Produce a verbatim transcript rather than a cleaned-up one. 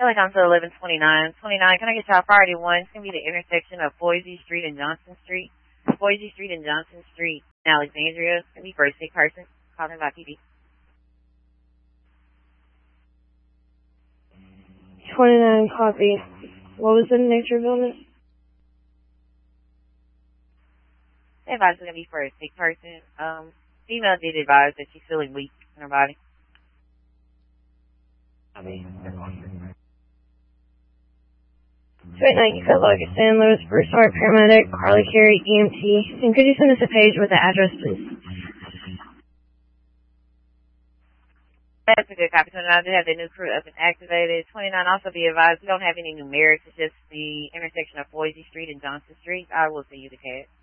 Helicon to eleven twenty-nine. twenty-nine, can I get y'all priority one? It's going to be the intersection of Boise Street and Johnson Street. Boise Street and Johnson Street in Alexandria. It's going to be for a sick person. Calling by P D. twenty-nine, copy. What was the nature of illness? The advice is going to be for a sick person. Um, female did advise that she's feeling weak in her body. Copy. twenty-nine, you got Lucas Sandler's Bruce Hart, paramedic, Carly Carey, E M T. And could you send us a page with the address, please? That's a good copy. twenty-nine, I do have the new crew up and activated. twenty-nine, also be advised, we don't have any numerics. It's just the intersection of Boise Street and Johnson Street. I will send you the C A D.